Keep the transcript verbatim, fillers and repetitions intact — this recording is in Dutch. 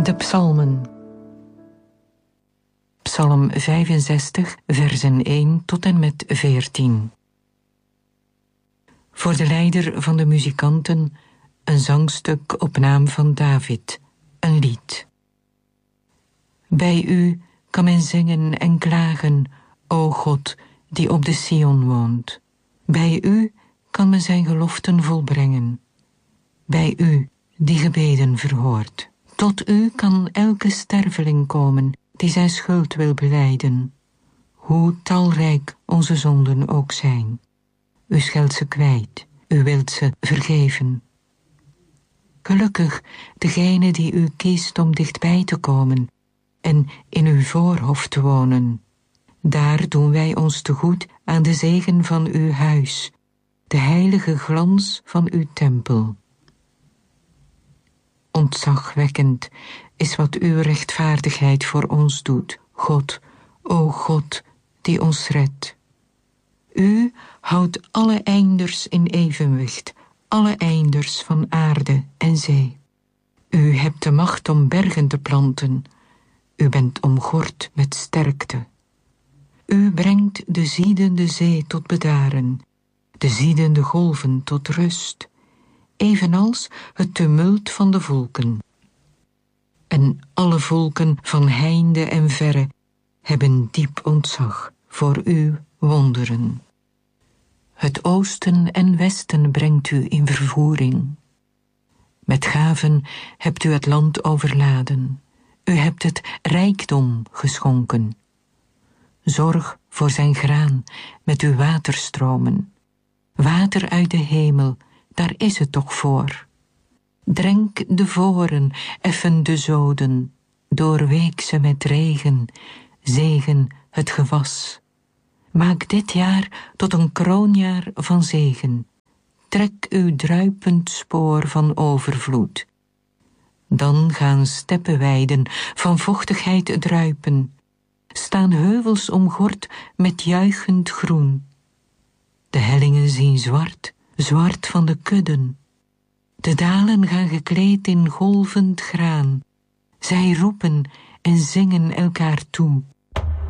De psalmen. Psalm vijfenzestig, versen één tot en met veertien. Voor de leider van de muzikanten een zangstuk op naam van David, een lied. Bij u kan men zingen en klagen, o God, die op de Sion woont. Bij u kan men zijn geloften volbrengen. Bij u, die gebeden verhoort. Tot u kan elke sterveling komen, die zijn schuld wil belijden. Hoe talrijk onze zonden ook zijn. U scheldt ze kwijt, u wilt ze vergeven. Gelukkig degene die u kiest om dichtbij te komen en in uw voorhof te wonen. Daar doen wij ons tegoed aan de zegen van uw huis, de heilige glans van uw tempel. Ontzagwekkend is wat uw rechtvaardigheid voor ons doet, God, o God, die ons redt. U houdt alle einders in evenwicht, alle einders van aarde en zee. U hebt de macht om bergen te planten, u bent omgord met sterkte. U brengt de ziedende zee tot bedaren, de ziedende golven tot rust, evenals het tumult van de volken. En alle volken van heinde en verre hebben diep ontzag voor uw wonderen. Het oosten en westen brengt u in vervoering. Met gaven hebt u het land overladen. U hebt het rijkdom geschonken. Zorg voor zijn graan met uw waterstromen. Water uit de hemel, daar is het toch voor. Drenk de voren, effen de zoden, doorweek ze met regen, zegen het gewas. Maak dit jaar tot een kroonjaar van zegen. Trek uw druipend spoor van overvloed. Dan gaan steppenweiden van vochtigheid druipen. Staan heuvels omgord met juichend groen. De hellingen zien zwart, zwart van de kudden. De dalen gaan gekleed in golvend graan. Zij roepen en zingen elkaar toe.